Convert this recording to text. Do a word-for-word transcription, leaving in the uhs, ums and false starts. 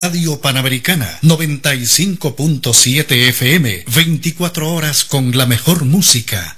Radio Panamericana, noventa y cinco punto siete F M, veinticuatro horas con la mejor música.